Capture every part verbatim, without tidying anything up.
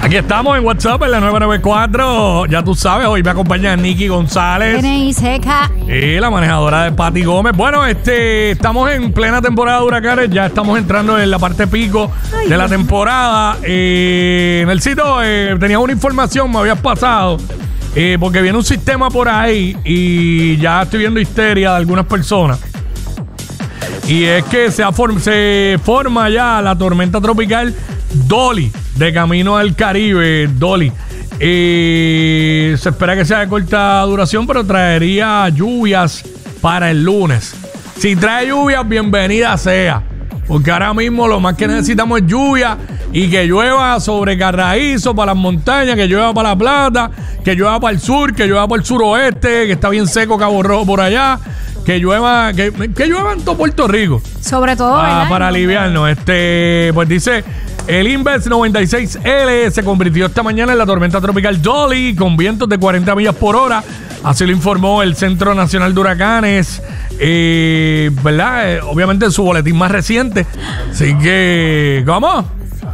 Aquí estamos en WhatsApp en la nueve nueve cuatro. Ya tú sabes, hoy me acompaña Nicky González y la manejadora de Pati Gómez. Bueno, este, estamos en plena temporada de huracanes. Ya estamos entrando en la parte pico Ay, de la temporada. Eh, Nelsito, eh, tenía una información, me habías pasado. Eh, porque viene un sistema por ahí y ya estoy viendo histeria de algunas personas. Y es que se, form- se forma ya la tormenta tropical Dolly, de camino al Caribe, Dolly. Eh, se espera que sea de corta duración, pero traería lluvias para el lunes. Si trae lluvias, bienvenida sea. Porque ahora mismo lo más que necesitamos es lluvia y que llueva sobre Carraízo, para las montañas, que llueva para La Plata, que llueva para el sur, que llueva para el suroeste, que está bien seco Cabo Rojo por allá, que llueva, que, que llueva en todo Puerto Rico. Sobre todo, ah, para aliviarnos. Este, pues dice, el Inverse noventa y seis L se convirtió esta mañana en la tormenta tropical Dolly con vientos de cuarenta millas por hora. Así lo informó el Centro Nacional de Huracanes, eh, ¿verdad? Eh, obviamente en su boletín más reciente. Así que, ¿cómo?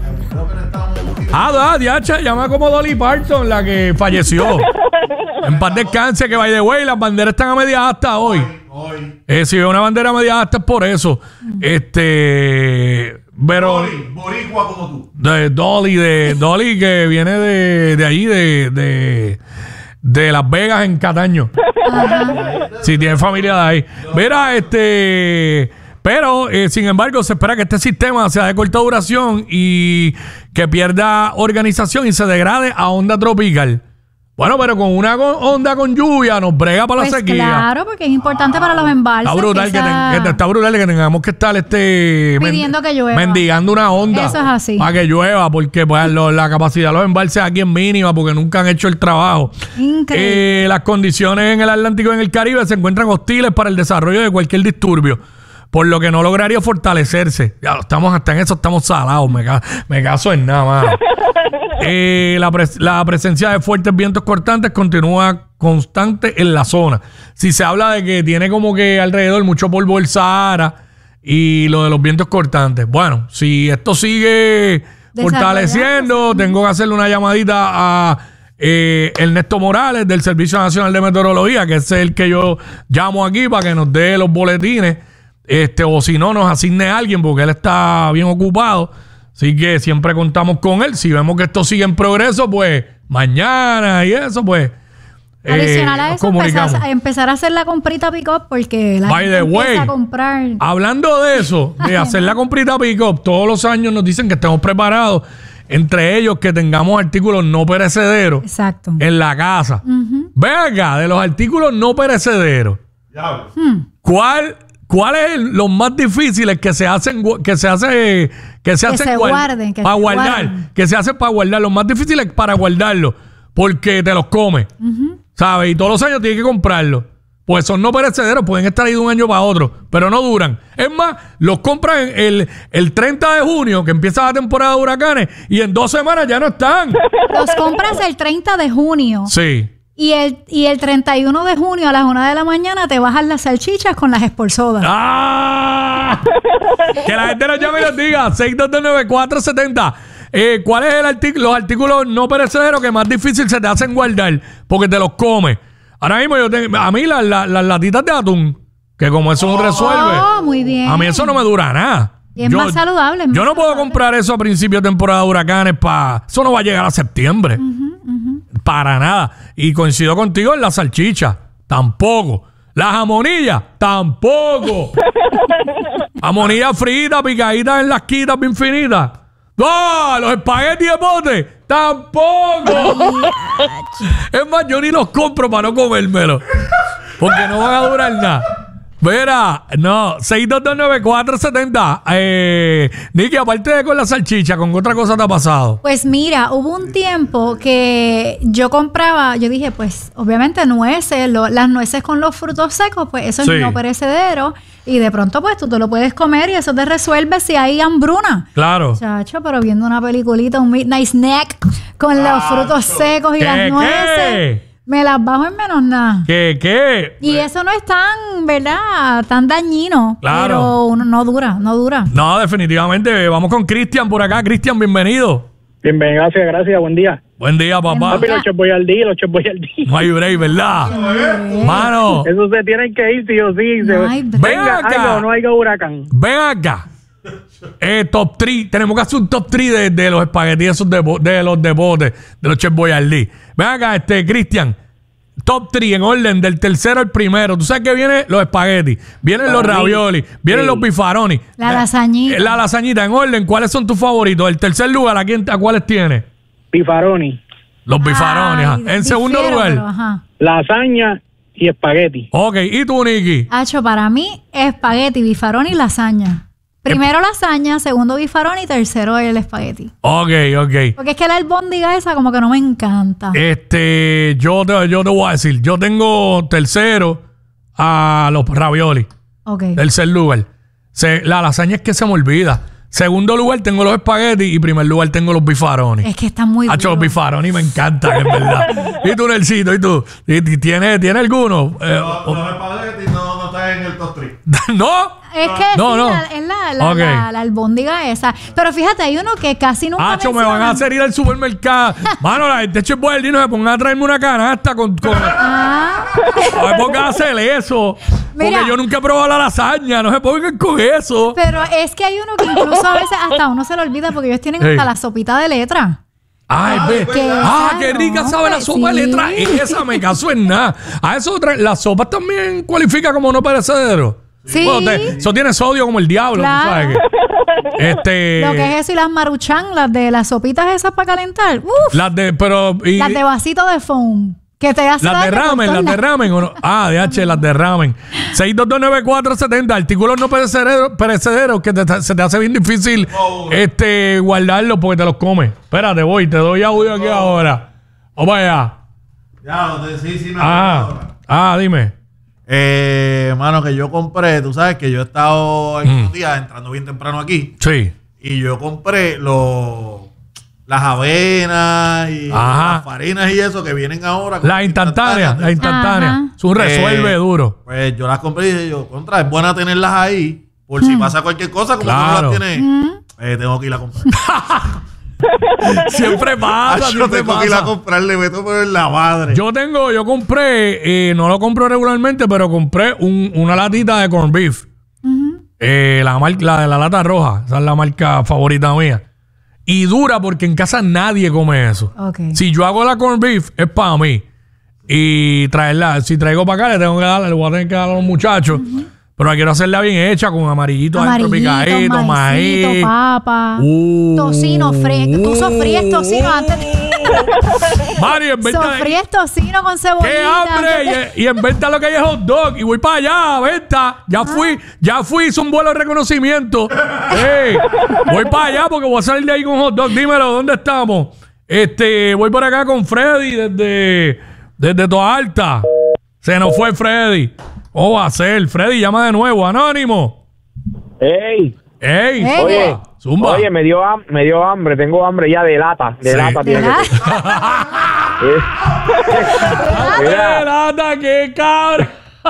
Ah, diacha, llama como Dolly Parton, la que falleció. En paz descanse, que by the way, las banderas están a media asta hoy. hoy. Eh, si veo una bandera a media asta es por eso. Este... Pero... Dolly, boricua como tú. De Dolly, de Dolly que viene de, de allí, de... de De Las Vegas en Cataño. Si sí, tiene familia de ahí. Mira, este... Pero, eh, sin embargo, se espera que este sistema sea de corta duración y que pierda organización y se degrade a onda tropical. Bueno, pero con una con onda con lluvia nos brega para pues la sequía. Claro, porque es importante ah, para los embalses. Está brutal que, esa... que, te, está brutal que tengamos que estar este pidiendo men, que llueva. Mendigando una onda. Eso es así. Para que llueva, porque pues, lo, la capacidad de los embalses aquí es mínima porque nunca han hecho el trabajo. Increíble. Eh, las condiciones en el Atlántico y en el Caribe se encuentran hostiles para el desarrollo de cualquier disturbio, por lo que no lograría fortalecerse. Ya estamos hasta en eso, estamos salados. Me, ca- me caso en nada más. Eh, la, pres- la presencia de fuertes vientos cortantes continúa constante en la zona. Si se habla de que tiene como que alrededor mucho polvo del Sahara y lo de los vientos cortantes. Bueno, si esto sigue fortaleciendo, tengo que hacerle una llamadita a eh, Ernesto Morales del Servicio Nacional de Meteorología, que es el que yo llamo aquí para que nos dé los boletines. Este, o si no, nos asigne a alguien porque él está bien ocupado. Así que siempre contamos con él. Si vemos que esto sigue en progreso, pues mañana y eso, pues. Adicional eh, a eso, empezar a, empezar a hacer la comprita pick-up porque la By gente the way, empieza a comprar. Hablando de eso, de hacer la comprita pick-up, todos los años nos dicen que estemos preparados. Entre ellos, que tengamos artículos no perecederos. Exacto. En la casa. Uh-huh. Ve acá, de los artículos no perecederos. Ya. Hmm. ¿Cuál? ¿Cuáles son los más difíciles que se hacen que se hace que se que hacen se guard- guarden que para se guardar, guarden. que se hacen para guardar, los más difíciles para guardarlos porque te los comes, uh-huh. ¿sabes? Y todos los años tienes que comprarlos. Pues son no perecederos, pueden estar ahí de un año para otro, pero no duran. Es más, los compran el, el treinta de junio, que empieza la temporada de huracanes, y en dos semanas ya no están. Los compras el treinta de junio. Sí. Y el, y el treinta y uno de junio a las una de la mañana te bajan las salchichas con las esporzodas. ¡Ah! Que la gente nos llame y nos diga seis dos dos nueve cuatro siete cero. Eh, ¿Cuál es el artículo, los artículos no perecederos que más difícil se te hacen guardar? Porque te los comes. Ahora mismo yo tengo, a mí las la, la latitas de atún, que como eso no resuelve. Oh, muy bien. A mí eso no me dura nada. Y es yo, más saludable. Es yo más no puedo saludable. comprar eso a principios de temporada de huracanes para... Eso no va a llegar a septiembre. Uh-huh, uh-huh. Para nada. Y coincido contigo en la salchicha. Tampoco. La jamonilla. Tampoco. Jamonilla frita, picadita en las quitas bien finitas. ¡No! Los espaguetis de pote. Tampoco. Es más, yo ni los compro para no comérmelos. Porque no van a durar nada. Mira, no, seis dos dos nueve cuatro siete cero. Eh, Nicky, aparte de con la salchicha, ¿con otra cosa te ha pasado? Pues mira, hubo un tiempo que yo compraba, yo dije, pues obviamente nueces, lo, las nueces con los frutos secos, pues eso Sí. es no perecedero. Y de pronto, pues tú te lo puedes comer y eso te resuelve si hay hambruna. Claro. Chacho, pero viendo una peliculita, un midnight snack con los frutos secos y ¿Qué, las nueces. qué? Me las bajo en menos nada. ¿Qué, qué? Y eso no es tan, ¿verdad? Tan dañino. Claro. Pero uno, no dura, no dura. No, definitivamente. Vamos con Cristian por acá. Cristian, bienvenido. Bienvenido, gracias, gracias, buen día. Buen día, papá. Papi, los Chef Boyardee, los Chef Boyardee. No hay break, ¿verdad? Mano. Eso se tienen que ir, sí o sí. Se, No hay break. venga, Ven acá. haya o no haya huracán. Ven acá. Eh, top tres. Tenemos que hacer un top tres de, de los espaguetis esos de, de los deportes, de los Chef Boyardee. Ven acá, este, Cristian. Top tres en orden, del tercero al primero. Tú sabes que vienen los espaguetis, vienen los ravioli, vienen sí. los bifaroni. La lasañita. La lasañita, en orden, ¿cuáles son tus favoritos? El tercer lugar, ¿a, quién, a cuáles tienes? Pifaroni, Los bifarones. Ay, ajá. En segundo difiero, lugar. pero, ajá. lasaña y espagueti. Ok, ¿y tú, Nicky? Hacho, para mí, espagueti, bifaroni y lasaña. Primero lasaña, segundo bifaroni y tercero el espagueti. Ok, ok. Porque es que la albóndiga esa como que no me encanta. Este, yo te, yo te voy a decir, yo tengo tercero a los ravioli. Ok. Tercer lugar. Se, la lasaña es que se me olvida. Segundo lugar tengo los espaguetis y primer lugar tengo los bifarones. Es que están muy Hacho, los duros. bifarones me encantan, en verdad. ¿Y tú, Nelsito? ¿Y tú? ¿Y- y ¿Tienes, ¿tiene alguno? Eh, Los, los espaguetis no, no están en el top tres. ¿No? Es que No, sí, no. La, es la, la, Ok. la, la albóndiga esa. Pero fíjate, hay uno que casi nunca Hacho, me van a mencionan. hacer ir al supermercado. Mano, la gente Chef Boyardee no se ponga a traerme una canasta con... con Ah, no me pongan a hacer eso. Mira. Porque yo nunca he probado la lasaña. No se pongan con eso. pero es que hay uno que incluso a veces hasta uno se lo olvida porque ellos tienen Ey. hasta la sopita de letra. Ay, ve. qué Ah, qué rica claro, sabe la sopa de sí. letra. Esa me caso en nada. A eso otra, la sopa también cualifica como no perecedero. Sí. Bueno, te- eso tiene sodio como el diablo, Claro. tú sabes que. Este. Lo que es eso y las maruchan, las de las sopitas esas para calentar. Uf, Las de, pero. y- las de vasito de foam. Que te hacen las de ramen, las de ramen o no. Ah, D H, las de ramen. seis dos dos nueve cuatro siete cero. Artículos no perecederos, perecederos que te- se te hace bien difícil este, guardarlos porque te los comes. Espérate, voy, te doy audio aquí ahora. Vamos allá. Ya, lo de- sí, sí, me Ah, acuerdo. ah, dime. Eh, mano, que yo compré, tú sabes que yo he estado en unos días entrando bien temprano aquí Sí. y yo compré los las avenas y Ajá. las farinas y eso que vienen ahora. con La instantánea, la instantánea. Ajá. Es un resuelve Eh, duro. Pues yo las compré y dije yo, contra, es buena tenerlas ahí por si pasa cualquier cosa, como Claro. tú no las tienes, eh, tengo que ir a comprar. Siempre pasa, Ah, yo siempre tengo que ir a pasa. comprar, le meto por la madre. Yo tengo, yo compré, eh, no lo compro regularmente, pero compré un- una latita de corned beef. Eh, la, mar- la de la lata roja. Esa es la marca favorita mía. Y dura porque en casa nadie come eso. Ok. Si yo hago la corned beef, es para mí. Y traerla, si traigo para acá, le tengo que dar, le voy a tener que dar a los muchachos. Pero la quiero hacerla bien hecha, con amarillito, adentro Amarillito, picadito, maíz. maicito, papa, Uh, tocino fresco. Tú sofríes tocino antes. Mari, en vez de... Sofríes tocino con cebollita. ¡Qué hambre! Y, y en venta lo que hay es hot dog. Y voy para allá, a venta. Ya fui, ya fui, hice un vuelo de reconocimiento. Ey, voy para allá porque voy a salir de ahí con hot dog. Dímelo, ¿dónde estamos? Este, voy por acá con Freddy desde, desde Toa Alta. Se nos fue Freddy. ¿Cómo va a ser? Freddy, llama de nuevo. Anónimo. ¡Ey! ¡Ey! Ey. Oye, Zumba. oye, me dio, ham- me dio hambre, tengo hambre ya de lata, de Sí. lata tiene que ¿Verdad? ser. ¡Qué Mira, lata, qué cabrón!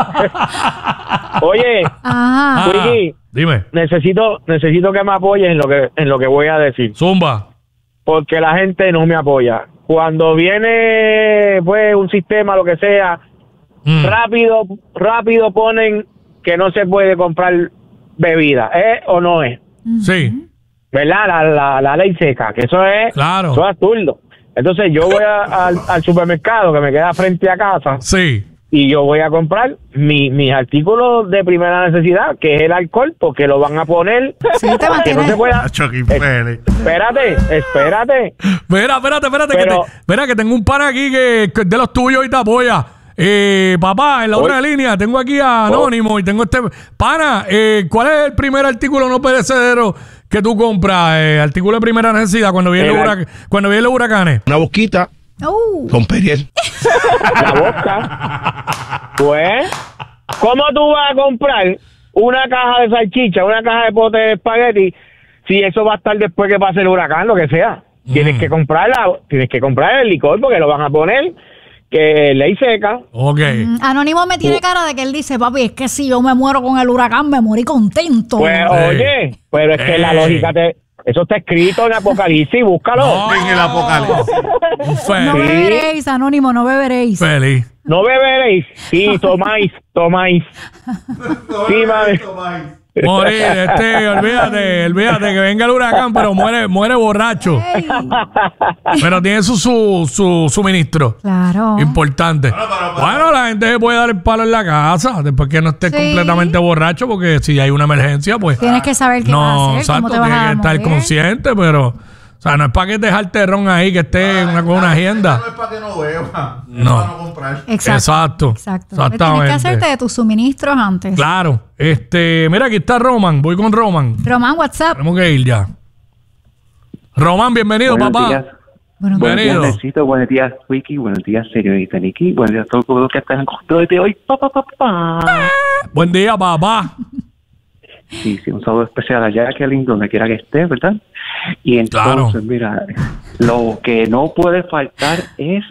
oye, Ajá. Ah, Wiki. dime. necesito, necesito que me apoyes en lo que, en lo que voy a decir, Zumba. porque la gente no me apoya. Cuando viene, pues, un sistema, lo que sea, Mm. rápido, rápido ponen que no se puede comprar bebida, ¿es o no es? Sí, ¿Verdad? La, la, la ley seca, que eso es, Claro. eso es absurdo. Entonces yo voy a- al, al supermercado que me queda frente a casa sí. y yo voy a comprar mi, mis artículos de primera necesidad, que es el alcohol, porque lo van a poner Sí, te que no mantienes. se pueda. Nacho, qué pele. Espérate, espérate. Espera, espérate, espérate. Pero- que te- espera, que tengo un pana aquí que, que es de los tuyos y te apoya. Eh, papá, en la otra Oye. línea tengo aquí a Anónimo y tengo este... Pana, eh, ¿cuál es el primer artículo no perecedero que tú compras? Eh, artículo de primera necesidad cuando vienen El los, ar- hurac- cuando vienen los huracanes. Una boquita Uh, con Periel. La boca. Pues, ¿cómo tú vas a comprar una caja de salchicha, una caja de pote de espagueti, si eso va a estar después que pase el huracán, lo que sea? Tienes que comprarla, tienes que comprar el licor porque lo van a poner, que es ley seca. Ok. mm, Anónimo me tiene cara de que él dice, papi, es que si yo me muero con el huracán, me morí contento. Pues, Ey. oye, pero es que la Ey. lógica te, Eso está escrito en Apocalipsis, búscalo. No. En el apocalipsis. Un No feliz. beberéis, Anónimo, no beberéis. Feliz. No beberéis. Sí, tomáis, tomáis. Sí, madre. Morir, este, olvídate, olvídate que venga el huracán, pero muere, muere borracho. Ey, Pero tiene su, su, su suministro. claro. Importante. Bueno, pero- pero- Bueno, la gente se puede dar el palo en la casa después que no esté Sí. completamente borracho, porque si hay una emergencia, pues. Tienes que saber qué vas a No, hacer, exacto, cómo te vas tiene a que estar mover. consciente, pero. O sea, no es para que dejarte ron ahí, que esté una, con una agenda. No es para que no beba. No. Es para no comprar. Exacto. Exacto. Exacto. Exactamente. Tienes que hacerte de tus suministros antes. Claro. Este, mira, aquí está Roman. Voy con Roman. Román, WhatsApp. Tenemos que ir ya. Román, bienvenido, Buenos papá. días. Bueno, Buenos Buenos días, Bienvenido. Necesito. Buenos días, Wiki. Buenos días, señorita Nikki. Buenos días a todos los que están en control de hoy. Pa, pa, pa, pa. Buen día, papá. Sí, sí, un saludo especial a Jacqueline, donde quiera que esté, ¿verdad? Y entonces, Claro. mira, lo que no puede faltar es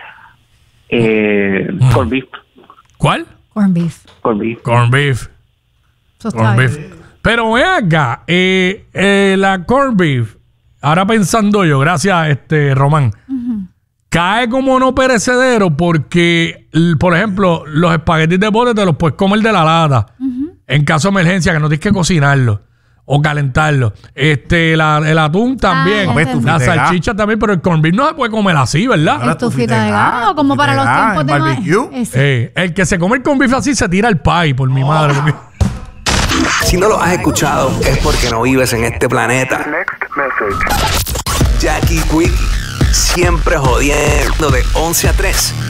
eh, corn beef. ¿Cuál? corn beef. Corn beef. Corn beef. Eso está Corn bien. beef. Pero ven acá, eh, eh, la corn beef, ahora pensando yo, gracias, este Román, cae como no perecedero porque, l- por ejemplo, los espaguetis de bote te los puedes comer de la lata. En caso de emergencia, que no tienes que cocinarlo o calentarlo. Este, la- el atún también. ya entendí. la Estufita de gas. salchicha también, pero el corn beef no se puede comer así, ¿verdad? Ahora Estufita de gas, gas, como para los estufita de tiempos de gas, ma- en barbecue. Ese. Eh, el que se come el corn beef así se tira el pie, por mi madre. porque- Si no lo has escuchado, es porque no vives en este planeta. Jackie Quickie, siempre jodiendo de once a tres